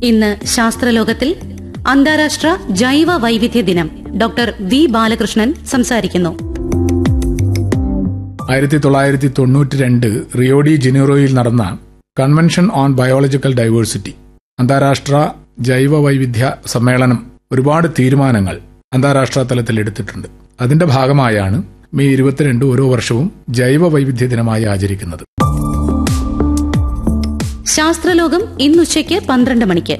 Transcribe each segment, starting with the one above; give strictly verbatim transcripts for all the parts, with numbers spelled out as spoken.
ഇന്ന് ശാസ്ത്രലോകത്തിൽ അന്താരാഷ്ട്ര ജൈവ വൈവിധ്യ ദിനം. ഡോക്ടർ വി ബാലകൃഷ്ണൻ സംസാരിക്കുന്നു. ആയിരത്തി തൊള്ളായിരത്തി തൊണ്ണൂറ്റി രണ്ട് റിയോ ഡി ജനീറോയിൽ നടന്ന കൺവെൻഷൻ ഓൺ ബയോളജിക്കൽ ഡൈവേഴ്സിറ്റി അന്താരാഷ്ട്ര ജൈവ വൈവിധ്യ സമ്മേളനം ഒരുപാട് തീരുമാനങ്ങൾ അന്താരാഷ്ട്ര തലത്തിൽ എടുത്തിട്ടുണ്ട്. അതിന്റെ ഭാഗമായാണ് മെയ് ഇരുപത്തിരണ്ട് ഓരോ വർഷവും ജൈവ വൈവിധ്യ ദിനമായി ആചരിക്കുന്നത്. ശാസ്ത്രലോകം ഇന്നുച്ചയ്ക്ക് പന്ത്രണ്ട് മണിക്ക്.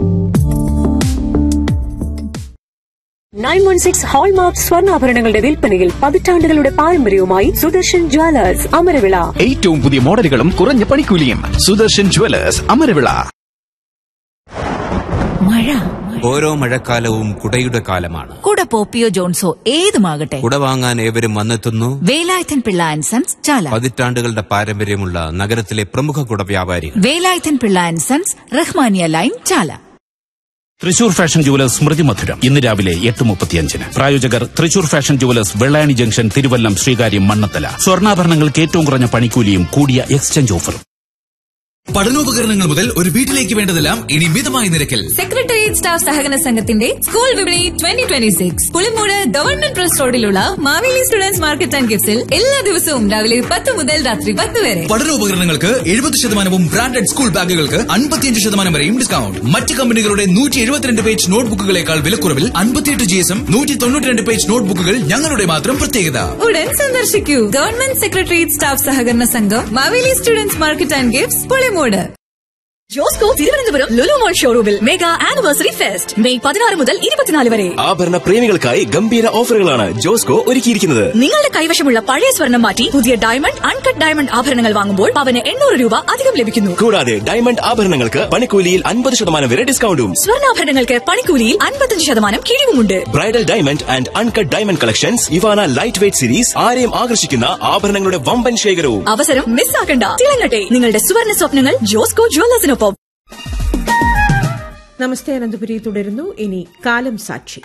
നയൻ വൺ സിക്സ് ഹോൾമാർക്ക് സ്വർണ്ണാഭരണങ്ങളുടെ വിൽപ്പനയിൽ പതിറ്റാണ്ടുകളുടെ പാരമ്പര്യവുമായി സുദർശൻ ജ്വല്ലേഴ്സ് അമരവിള. ഏറ്റവും പുതിയ മോഡലുകളും കുറഞ്ഞ പണിക്കൂലിയും. സുദർശൻ ജ്വല്ലേഴ്സ് അമരവിള. മഴ ഓരോ മഴക്കാലവും കുടയുടെ കാലമാണ്. കുട പോപ്പിയോ ജോൺസോ ഏതുമാകട്ടെ, കുട വാങ്ങാൻ ഏവരും വന്നെത്തുന്നു. വേലായുധൻ പിള്ള ആൻഡ് സൺസ് ചാല. പതിറ്റാണ്ടുകളുടെ പാരമ്പര്യമുള്ള നഗരത്തിലെ പ്രമുഖ കുട വ്യാപാരികൾ. Velayudhan Pillai and sons, Rahmania line, Chala. Thrissur fashion jewellers സ്മൃതി മധുരം ഇന്ന് രാവിലെ എട്ട് മുപ്പത്തിയഞ്ചിന്. പ്രായോജകർ Thrissur fashion jewellers, Vellayani junction, Thiruvallam, Sreekaryam, Mannathala. സ്വർണ്ണാഭരണങ്ങൾക്ക് ഏറ്റവും കുറഞ്ഞ പണിക്കൂലിയും കൂടിയ എക്സ്ചേഞ്ച് ഓഫറും. പഠനോപകരണങ്ങൾ മുതൽ ഒരു വീട്ടിലേക്ക് വേണ്ടതെല്ലാം ഇനി മിതമായ നിരക്കിൽ. സെക്രട്ടേറിയറ്റ് സ്റ്റാഫ് സഹകരണ സംഘത്തിന്റെ സ്കൂൾ വിപണി twenty twenty six Pulimoodu government press റോഡിലുള്ള മാവേലി സ്റ്റുഡൻസ് മാർക്കറ്റ് ആൻഡ് ഗിഫ്റ്റ്സിൽ എല്ലാ ദിവസവും രാവിലെ പത്ത് മുതൽ രാത്രി പത്ത് വരെ. പഠനോപകരണങ്ങൾക്ക് എഴുപത് ശതമാനവും ബ്രാൻഡഡ് സ്കൂൾ ബാഗുകൾക്ക് അൻപത്തിയഞ്ച് ശതമാനം വരെയും ഡിസ്കൗണ്ട്. മറ്റ് കമ്പനികളുടെ നൂറ്റി എഴുപത്തിരണ്ട് പേജ് നോട്ട്ബുക്കുകളേക്കാൾ വിലക്കുറവിൽ അൻപത്തിയെട്ട് ജി എസും നൂറ്റി തൊണ്ണൂറ്റിരണ്ട് പേജ് നോട്ട്ബുക്കുകൾ ഞങ്ങളുടെ മാത്രം പ്രത്യേകത. ഉടൻ സന്ദർശിക്കൂ ഗവൺമെന്റ് സെക്രട്ടേറിയറ്റ് സ്റ്റാഫ് സഹകരണ സംഘം, Maveli students market and gifts, Pulimoodu. Josco Thiruvananthapuram Lulu മോൾ ഷോറൂമിൽ മെഗാ ആനിവേഴ്സറി ഫെസ്റ്റ് മെയ് പതിനാറ് മുതൽ ഇരുപത്തിനാല് വരെ. ആഭരണ പ്രേമികൾക്കായി ഗംഭീര ഓഫറുകളാണ് ജോസ്കോ ഒരുക്കിയിരിക്കുന്നത്. നിങ്ങളുടെ കൈവശമുള്ള പഴയ സ്വർണം മാറ്റി പുതിയ ഡയമണ്ട്, അൺകട്ട് ഡയമണ്ട് ആഭരണങ്ങൾ വാങ്ങുമ്പോൾ പവന് എണ്ണൂറ് രൂപ അധികം ലഭിക്കുന്നു. കൂടാതെ ഡയമണ്ട് ആഭരണങ്ങൾക്ക് പണിക്കൂലിയിൽ അൻപത് ശതമാനം വരെ ഡിസ്കൗണ്ടും. സ്വർണ്ണാഭരണങ്ങൾക്ക് പണിക്കൂലിയിൽ അൻപത്തഞ്ച് ശതമാനം കിഴിവുമുണ്ട്. Bridal diamond and uncut diamond collections, Ivana light weight series, ആരെയും ആകർഷിക്കുന്ന ആഭരണങ്ങളുടെ വമ്പൻ ശേഖരവും. അവസരം മിസ്സാക്കണ്ട. തിളങ്ങട്ടെ നിങ്ങളുടെ സുവർണ സ്വപ്നങ്ങൾ ജോസ്കോ ജ്വല്ലേഴ്സിനൊപ്പം. നമസ്തേ അനന്തപുരി തുടരുന്നു. ഇനി കാലം സാക്ഷി.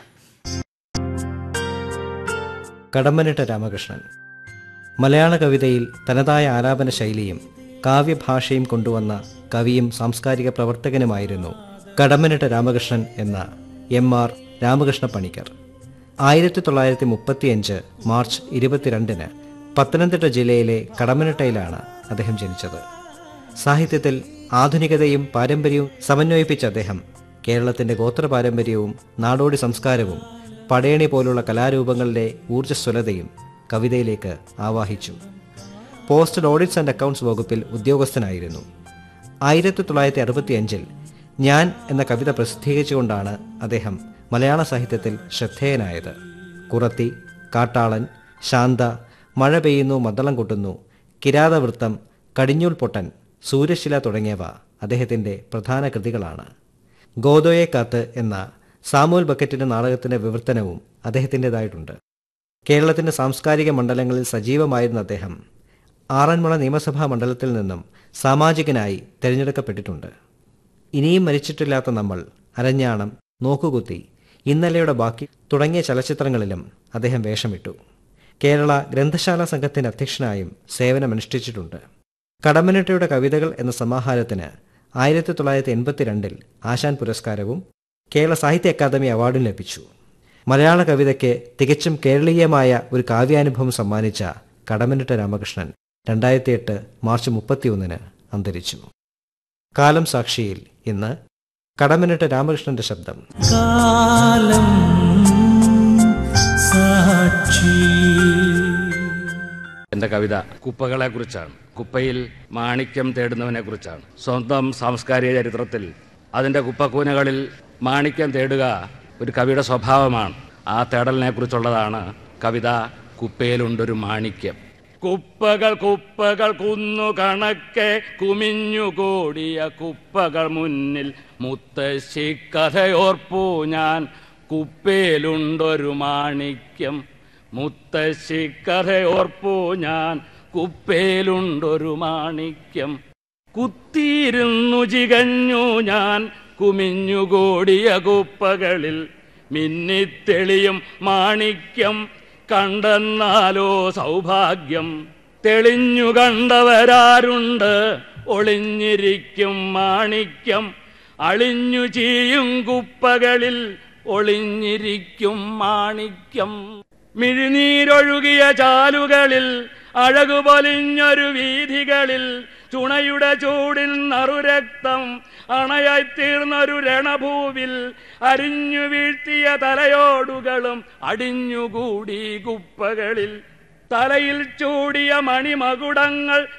കടമ്മനിട്ട രാമകൃഷ്ണൻ മലയാള കവിതയിൽ തനതായ ആലാപന ശൈലിയും കാവ്യഭാഷയും കൊണ്ടുവന്ന കവിയും സാംസ്കാരിക പ്രവർത്തകനുമായിരുന്നു കടമ്മനിട്ട രാമകൃഷ്ണൻ എന്ന എം ആർ രാമകൃഷ്ണ പണിക്കർ. ആയിരത്തി തൊള്ളായിരത്തി മുപ്പത്തിയഞ്ച് മാർച്ച് ഇരുപത്തിരണ്ടിന് പത്തനംതിട്ട ജില്ലയിലെ കടമ്മനിട്ടയിലാണ് അദ്ദേഹം ജനിച്ചത്. സാഹിത്യത്തിൽ ആധുനികതയും പാരമ്പര്യവും സമന്വയിപ്പിച്ച അദ്ദേഹം കേരളത്തിൻ്റെ ഗോത്ര പാരമ്പര്യവും നാടോടി സംസ്കാരവും പടയണി പോലുള്ള കലാരൂപങ്ങളുടെ ഊർജ്ജസ്വലതയും കവിതയിലേക്ക് ആവാഹിച്ചു. പോസ്റ്റൽ ഓഡിറ്റ്സ് ആൻഡ് അക്കൗണ്ട്സ് വകുപ്പിൽ ഉദ്യോഗസ്ഥനായിരുന്നു. ആയിരത്തി തൊള്ളായിരത്തി അറുപത്തിയഞ്ചിൽ ഞാൻ എന്ന കവിത പ്രസിദ്ധീകരിച്ചുകൊണ്ടാണ് അദ്ദേഹം മലയാള സാഹിത്യത്തിൽ ശ്രദ്ധേയനായത്. കുറത്തി, കാട്ടാളൻ, ശാന്ത, മഴ പെയ്യുന്നു മദ്ദളം കൊട്ടുന്നു, കിരാതവൃത്തം, കടിഞ്ഞൂൽ പൊട്ടൻ, സൂര്യശില തുടങ്ങിയവ അദ്ദേഹത്തിൻ്റെ പ്രധാന കൃതികളാണ്. ഗോദോയെ കാത്ത് എന്ന സാമുവൽ ബക്കറ്റിൻ്റെ നാടകത്തിൻ്റെ വിവർത്തനവും അദ്ദേഹത്തിൻ്റെതായിട്ടുണ്ട്. കേരളത്തിൻ്റെ സാംസ്കാരിക മണ്ഡലങ്ങളിൽ സജീവമായിരുന്ന അദ്ദേഹം ആറന്മുള നിയമസഭാ മണ്ഡലത്തിൽ നിന്നും സാമാജികനായി തിരഞ്ഞെടുക്കപ്പെട്ടിട്ടുണ്ട്. ഇനിയും മരിച്ചിട്ടില്ലാത്ത നമ്മൾ, അരഞ്ഞാണം, നോക്കുകുത്തി, ഇന്നലെയുടെ ബാക്കി തുടങ്ങിയ ചലച്ചിത്രങ്ങളിലും അദ്ദേഹം വേഷമിട്ടു. കേരള ഗ്രന്ഥശാല സംഘത്തിൻ്റെ അധ്യക്ഷനായും സേവനമനുഷ്ഠിച്ചിട്ടുണ്ട്. കടമ്മനിട്ടയുടെ കവിതകൾ എന്ന സമാഹാരത്തിന് ആയിരത്തി തൊള്ളായിരത്തി എൺപത്തിരണ്ടിൽ ആശാൻ പുരസ്കാരവും കേരള സാഹിത്യ അക്കാദമി അവാർഡും ലഭിച്ചു. മലയാള കവിതയ്ക്ക് തികച്ചും കേരളീയമായ ഒരു കാവ്യാനുഭവം സമ്മാനിച്ച കടമ്മനിട്ട രാമകൃഷ്ണൻ രണ്ടായിരത്തി എട്ട് മാർച്ച് മുപ്പത്തിയൊന്നിന് അന്തരിച്ചു. കാലം സാക്ഷിയിൽ ഇന്ന് കടമ്മനിട്ട രാമകൃഷ്ണന്റെ ശബ്ദം. കാലം സാക്ഷി. എൻ്റെ കവിത കുപ്പകളെ കുറിച്ചാണ്. കുപ്പയിൽ മാണിക്യം തേടുന്നവനെ കുറിച്ചാണ്. സ്വന്തം സാംസ്കാരിക ചരിത്രത്തിൽ അതിൻ്റെ കുപ്പക്കൂനകളിൽ മാണിക്യം തേടുക ഒരു കവിയുടെ സ്വഭാവമാണ്. ആ തേടലിനെ കുറിച്ചുള്ളതാണ് കവിത കുപ്പയിലുണ്ടൊരു മാണിക്യം. കുപ്പകൾ കുപ്പകൾ കുന്നു കണക്കെ കുമിഞ്ഞുകൂടിയ കുപ്പകൾ മുന്നിൽ മുത്തശ്ശി കഥയോർപ്പു ഞാൻ, കുപ്പയിലുണ്ടൊരു മാണിക്യം. മുത്തശ്ശി കഥയോർപ്പു ഞാൻ, കുപ്പയിലുണ്ടൊരു മാണിക്യം. കുത്തിയിരുന്നു ചികഞ്ഞു ഞാൻ കുമിഞ്ഞുകൂടിയ കുപ്പകളിൽ, മിന്നിത്തെളിയും മാണിക്യം കണ്ടെന്നാലോ സൗഭാഗ്യം. തെളിഞ്ഞു കണ്ടവരാരുണ്ട്, ഒളിഞ്ഞിരിക്കും മാണിക്യം. അളിഞ്ഞു ചീയും കുപ്പകളിൽ ഒളിഞ്ഞിരിക്കും മാണിക്യം. മിഴിനീരൊഴുകിയ ചാലുകളിൽ അഴകുപൊലിഞ്ഞൊരു വീഥികളിൽ ചുണയുടെ ചൂടിൽ നറുരക്തം അണയായിത്തീർന്നൊരു രണഭൂവിൽ അരിഞ്ഞു വീഴ്ത്തിയ തലയോടുകളും അടിഞ്ഞുകൂടി കുപ്പകളിൽ. തലയിൽ ചൂടിയ മണിമകുടങ്ങൾ